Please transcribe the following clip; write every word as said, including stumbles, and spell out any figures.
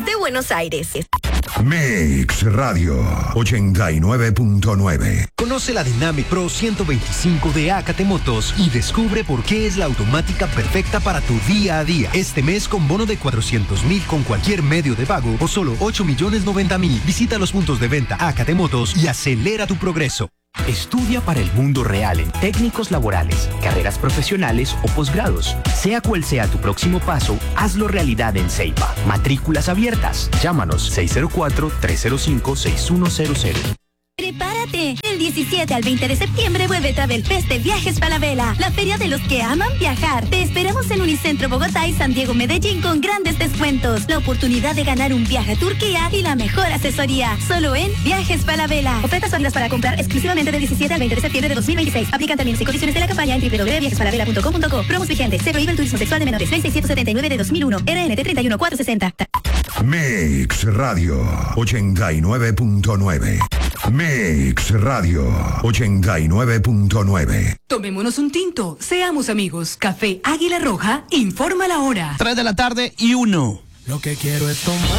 de Buenos Aires. Mix Radio ochenta y nueve punto nueve. Conoce la Dynamic Pro ciento veinticinco de Acate Motos y descubre por qué es la automática perfecta para tu día a día. Este mes con bono de cuatrocientos mil con cualquier medio de pago o solo ocho millones noventa mil. Visita los puntos de venta Acate Motos y acelera tu progreso. Estudia para el mundo real en técnicos laborales, carreras profesionales o posgrados. Sea cual sea tu próximo paso, hazlo realidad en Ceiba. Matrículas abiertas. Llámanos seis cero cuatro, tres cero cinco, seis uno cero cero. ¡Prepárate! El diecisiete al veinte de septiembre vuelve Travel Fest de Viajes Falabella, la feria de los que aman viajar. Te esperamos en Unicentro Bogotá y San Diego Medellín con grandes descuentos, la oportunidad de ganar un viaje a Turquía y la mejor asesoría. Solo en Viajes Falabella. Ofertas válidas para comprar exclusivamente del diecisiete al veinte de septiembre de dos mil veintiséis. Aplican términos y condiciones de la campaña en doble u doble u doble u punto viajes falabella punto com punto co. Promos vigentes. Se prohíbe el turismo sexual de menores. Ley seiscientos setenta y nueve de dos mil uno. R N T treinta y uno cuatrocientos sesenta. Mix Radio ochenta y nueve punto nueve. Mix Radio ochenta y nueve punto nueve. Tomémonos un tinto, seamos amigos. Café Águila Roja informa la hora. tres de la tarde y uno. Lo que quiero es tomar.